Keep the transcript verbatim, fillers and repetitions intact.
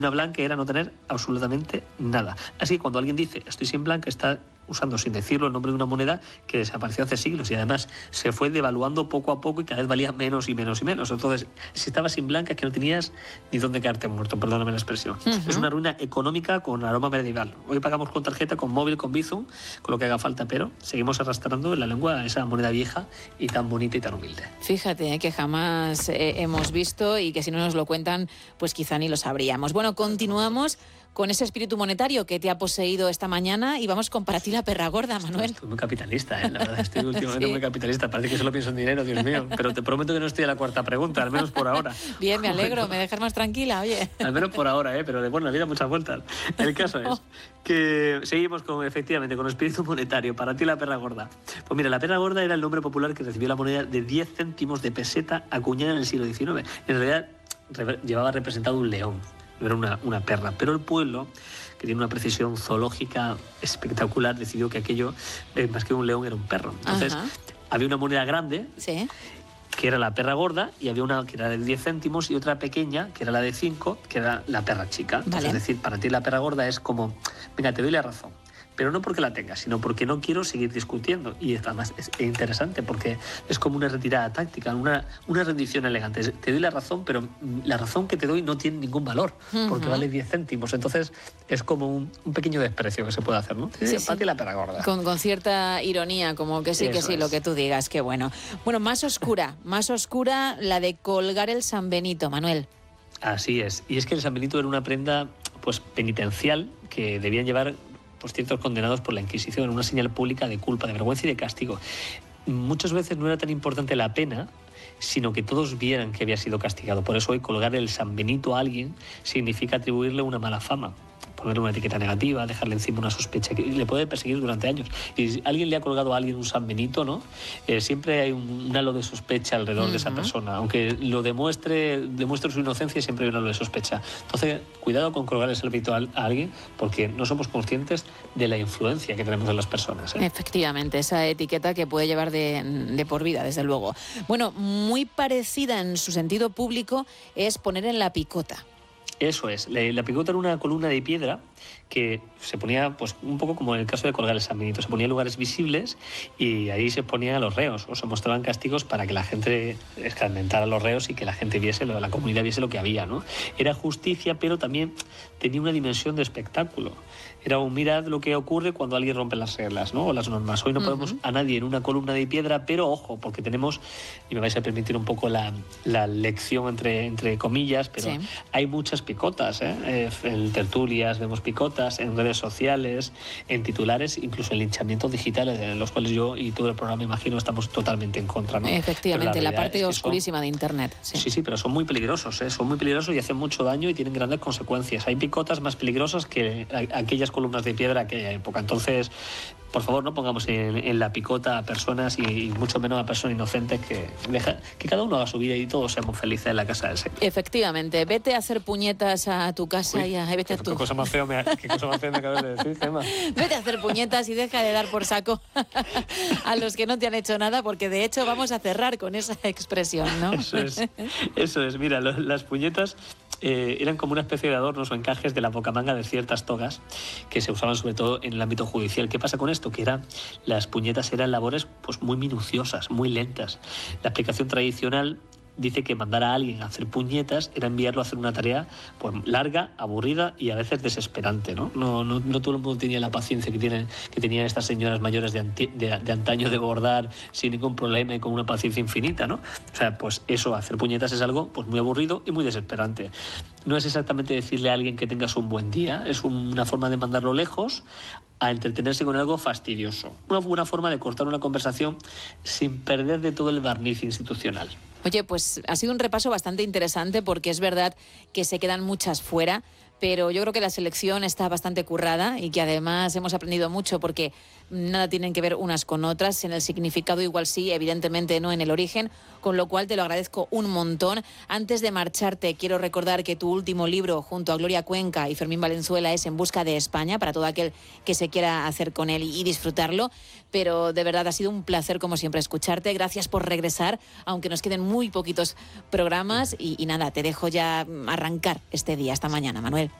blanca era no tener absolutamente nada. Así que cuando alguien dice estoy sin blanca, está usando sin decirlo el nombre de una moneda que desapareció hace siglos y además se fue devaluando poco a poco y cada vez valía menos y menos y menos. Entonces, si estabas sin blanca es que no tenías ni dónde quedarte muerto, perdóname la expresión. Uh-huh. Es una ruina económica con aroma medieval. Hoy pagamos con tarjeta, con móvil, con Bizum, con lo que haga falta, pero seguimos arrastrando en la lengua esa moneda vieja y tan bonita y tan humilde. Fíjate, eh, que jamás eh, hemos visto y que si no nos lo cuentan, pues quizá ni lo sabríamos. Bueno, continuamos con ese espíritu monetario que te ha poseído esta mañana y vamos con para ti la perra gorda, Manuel. Estoy muy capitalista, ¿eh? La verdad, estoy últimamente sí. muy capitalista. Parece que solo pienso en dinero, Dios mío. Pero te prometo que no estoy a la cuarta pregunta, al menos por ahora. Bien, me alegro, me dejas más tranquila, oye. Al menos por ahora, ¿eh? Pero de bueno, la vida muchas vueltas. El caso es que seguimos con, efectivamente, con el espíritu monetario. Para ti la perra gorda. Pues mira, la perra gorda era el nombre popular que recibió la moneda de diez céntimos de peseta acuñada en el siglo diecinueve. En realidad re- llevaba representado un león. Era una, una perra, pero el pueblo, que tiene una precisión zoológica espectacular, decidió que aquello, eh, más que un león, era un perro. Entonces, Ajá. había una moneda grande, ¿Sí? que era la perra gorda, y había una que era de diez céntimos y otra pequeña, que era la de cinco, que era la perra chica. Entonces, vale. Es decir, para ti la perra gorda es como, venga, te doy la razón. Pero no porque la tenga, sino porque no quiero seguir discutiendo. Y además es interesante porque es como una retirada táctica, una, una rendición elegante. Te doy la razón, pero la razón que te doy no tiene ningún valor, porque uh-huh. vale diez céntimos. Entonces es como un, un pequeño desprecio que se puede hacer, ¿no? Sí, sí. Para ti la perra gorda. Con, con cierta ironía, como que sí, Eso que sí, es. Lo que tú digas, qué bueno. Bueno, más oscura, más oscura la de colgar el San Benito, Manuel. Así es. Y es que el San Benito era una prenda pues penitencial que debían llevar pues ciertos condenados por la Inquisición, en una señal pública de culpa, de vergüenza y de castigo. Muchas veces no era tan importante la pena, sino que todos vieran que había sido castigado. Por eso hoy colgar el San Benito a alguien significa atribuirle una mala fama, ponerle una etiqueta negativa, dejarle encima una sospecha que le puede perseguir durante años. Y si alguien le ha colgado a alguien un San Benito, ¿no? Eh, siempre hay un, un halo de sospecha alrededor uh-huh. de esa persona. Aunque lo demuestre, demuestre su inocencia, siempre hay un halo de sospecha. Entonces, cuidado con colgar el San Benito a, a alguien, porque no somos conscientes de la influencia que tenemos en las personas, ¿eh? Efectivamente, esa etiqueta que puede llevar de, de por vida, desde luego. Bueno, muy parecida en su sentido público es poner en la picota. Eso es. La, la picota era una columna de piedra que se ponía, pues un poco como en el caso de colgar el San Benito, se ponía en lugares visibles y ahí se ponían a los reos, o se mostraban castigos para que la gente escarmentara a los reos y que la gente viese, la comunidad viese lo que había, ¿no? Era justicia, pero también tenía una dimensión de espectáculo. Era un mirad lo que ocurre cuando alguien rompe las reglas, ¿no? O las normas. Hoy no uh-huh. podemos a nadie en una columna de piedra, pero ojo, porque tenemos, y me vais a permitir un poco la, la lección entre, entre comillas, pero sí. hay muchas picotas, ¿eh? Eh, en tertulias vemos picotas, en redes sociales, en titulares, incluso en linchamientos digitales, en los cuales yo y todo el programa, imagino, estamos totalmente en contra, ¿no? Efectivamente, la, la parte es oscurísima son, de Internet. Sí. sí, sí, pero son muy peligrosos, ¿eh? Son muy peligrosos y hacen mucho daño y tienen grandes consecuencias. Hay picotas más peligrosas que aquellas columnas de piedra de aquella época. Entonces, por favor, no pongamos en, en la picota a personas y, y mucho menos a personas inocentes, que deja que cada uno haga su vida y todos seamos felices en la casa del Señor. Efectivamente, vete a hacer puñetas a tu casa. Uy, y a, vete a tu... ¿Qué cosa más fea me, qué cosa más fea me acabas de decir, Gemma? Vete a hacer puñetas y deja de dar por saco a los que no te han hecho nada, porque de hecho vamos a cerrar con esa expresión, ¿no? Eso es, eso es. Mira, lo, las puñetas eh, eran como una especie de adornos o encajes de la bocamanga de ciertas togas que se usaban sobre todo en el ámbito judicial. ¿Qué pasa con esto? Que eran, las puñetas eran labores pues muy minuciosas, muy lentas. La explicación tradicional dice que mandar a alguien a hacer puñetas era enviarlo a hacer una tarea pues larga, aburrida y a veces desesperante, ¿no? No, no, no todo el mundo tenía la paciencia que tienen que tenían estas señoras mayores de, anti, de, de antaño de bordar sin ningún problema y con una paciencia infinita, ¿no? O sea, pues eso, hacer puñetas es algo pues muy aburrido y muy desesperante. No es exactamente decirle a alguien que tengas un buen día, es una forma de mandarlo lejos a entretenerse con algo fastidioso. Una buena forma de cortar una conversación sin perder de todo el barniz institucional. Oye, pues ha sido un repaso bastante interesante porque es verdad que se quedan muchas fuera, pero yo creo que la selección está bastante currada y que además hemos aprendido mucho porque nada tienen que ver unas con otras. En el significado igual sí, evidentemente no en el origen, con lo cual te lo agradezco un montón. Antes de marcharte, quiero recordar que tu último libro junto a Gloria Cuenca y Fermín Valenzuela es En busca de España, para todo aquel que se quiera hacer con él y disfrutarlo. Pero de verdad ha sido un placer, como siempre, escucharte. Gracias por regresar, aunque nos queden muy poquitos programas. Y, y nada, te dejo ya arrancar este día, esta mañana, Manuel.